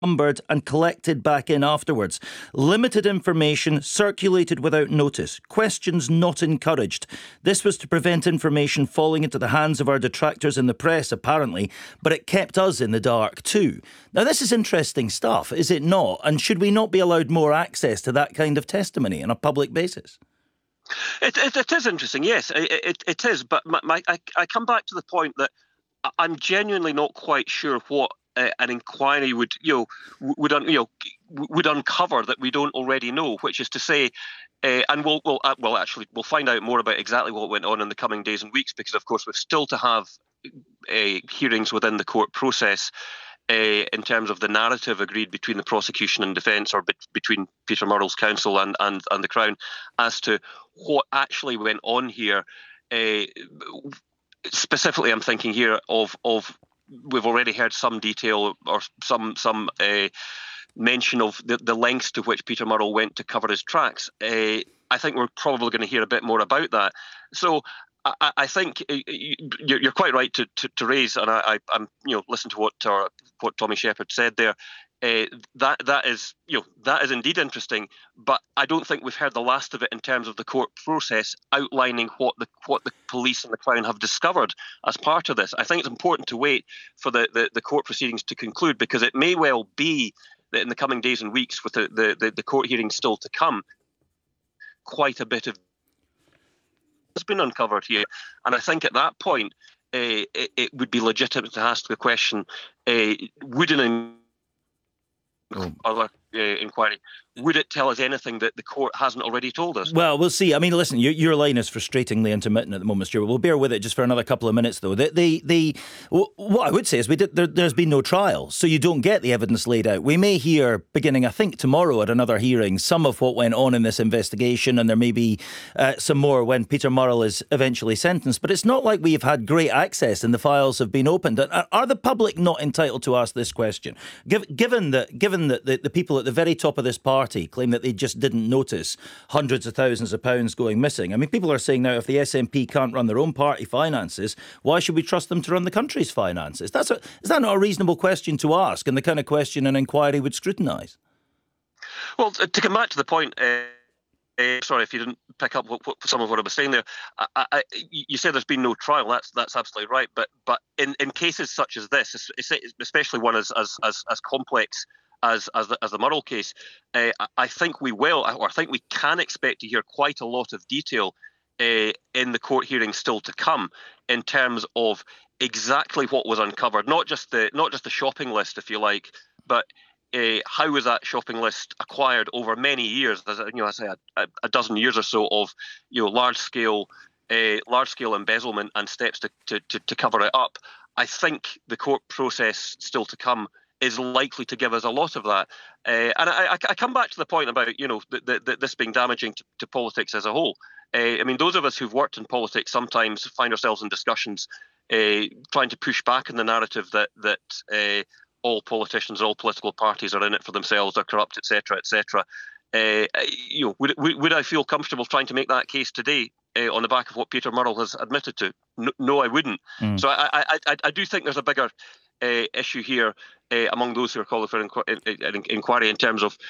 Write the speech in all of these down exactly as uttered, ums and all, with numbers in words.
numbered and collected back in afterwards. Limited information circulated without notice. Questions not encouraged. This was to prevent information falling into the hands of our detractors in the press, apparently, but it kept us in the dark too. Now, this is interesting stuff, is it not? And should we not be allowed more access to that kind of testimony on a public basis? It, it, it is interesting, yes, it, it, it is. But my, my, I, I come back to the point that I'm genuinely not quite sure what Uh, an inquiry would, you know, would un, you know, would uncover that we don't already know, which is to say, uh, and we'll, we'll, uh, well, actually, we'll find out more about exactly what went on in the coming days and weeks, because, of course, we've still to have uh, hearings within the court process uh, in terms of the narrative agreed between the prosecution and defence, or be- between Peter Murrell's counsel and, and, and the Crown, as to what actually went on here. Uh, specifically, I'm thinking here of of. We've already heard some detail or some some uh, mention of the, the lengths to which Peter Murrell went to cover his tracks. Uh, I think we're probably going to hear a bit more about that. So I, I think you're quite right to, to, to raise, and I, I, I'm you know listen to what uh, what Tommy Sheppard said there. Uh, that that is you know that is indeed interesting, but I don't think we've heard the last of it in terms of the court process outlining what the what the police and the Crown have discovered as part of this. I think it's important to wait for the, the, the court proceedings to conclude, because it may well be that in the coming days and weeks, with the, the, the, the court hearings still to come, quite a bit of has been uncovered here, and I think at that point uh, it, it would be legitimate to ask the question: uh, would an Oh. other uh, inquiry, would it tell us anything that the court hasn't already told us? Well, we'll see. I mean, listen, your, your line is frustratingly intermittent at the moment, Stuart. We'll bear with it just for another couple of minutes, though. The, the, the, what I would say is we did, there, there's been no trial, so you don't get the evidence laid out. We may hear, beginning, I think, tomorrow at another hearing, some of what went on in this investigation, and there may be uh, some more when Peter Murrell is eventually sentenced. But it's not like we've had great access and the files have been opened. Are the public not entitled to ask this question? Given that, given that the, the people at the very top of this party claim that they just didn't notice hundreds of thousands of pounds going missing. I mean, people are saying now if the S N P can't run their own party finances, why should we trust them to run the country's finances? That's a, is that not a reasonable question to ask, and the kind of question an inquiry would scrutinise? Well, to come back to the point, uh, uh, sorry if you didn't pick up what, what, some of what I was saying there. I, I, you said there's been no trial. That's that's absolutely right. But but in, in cases such as this, especially one as as as, as complex as as the, as the Murrell case, uh, I think we will, or I think we can expect to hear quite a lot of detail uh, in the court hearing still to come, in terms of exactly what was uncovered, not just the not just the shopping list, if you like, but uh, how was that shopping list acquired over many years? There's, you know, I say a, a dozen years or so of you know large scale uh, large scale embezzlement and steps to, to to to cover it up. I think the court process still to come is likely to give us a lot of that. Uh, and I, I come back to the point about, you know, the, the, this being damaging to, to politics as a whole. Uh, I mean, those of us who've worked in politics sometimes find ourselves in discussions uh, trying to push back in the narrative that that uh, all politicians, all political parties are in it for themselves, are corrupt, et cetera, et cetera. Uh, you know, would, would I feel comfortable trying to make that case today uh, on the back of what Peter Murrell has admitted to? No, no I wouldn't. Mm. So I, I, I, I do think there's a bigger uh, issue here uh, among those who are calling for an inqu- inquiry in terms of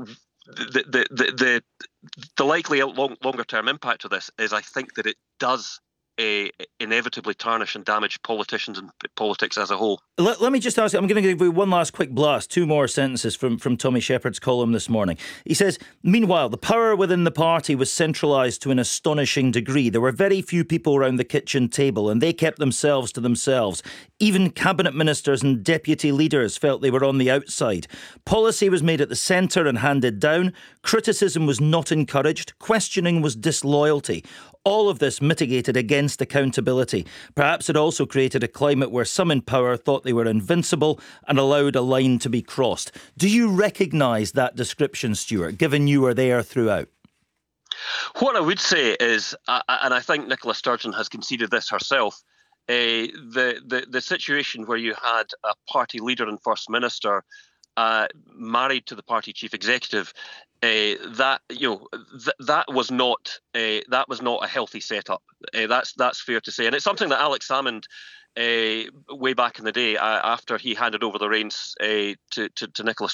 the the the the, the likely long, longer term impact of this is, I think, that it does Uh, inevitably tarnish and damage politicians and politics as a whole. Let, let me just ask you, I'm going to give you one last quick blast, two more sentences from, from Tommy Sheppard's column this morning. He says, meanwhile, the power within the party was centralised to an astonishing degree. There were very few people around the kitchen table, and they kept themselves to themselves. Even cabinet ministers and deputy leaders felt they were on the outside. Policy was made at the centre and handed down. Criticism was not encouraged. Questioning was disloyalty. All of this mitigated against accountability. Perhaps it also created a climate where some in power thought they were invincible and allowed a line to be crossed. Do you recognise that description, Stuart, given you were there throughout? What I would say is, uh, and I think Nicola Sturgeon has conceded this herself, uh, the, the, the situation where you had a party leader and First Minister uh, married to the party chief executive Uh, that you know th- that was not uh, that was not a healthy setup. Uh, that's that's fair to say, and it's something that Alex Salmond, uh, way back in the day, uh, after he handed over the reins uh, to, to to Nicola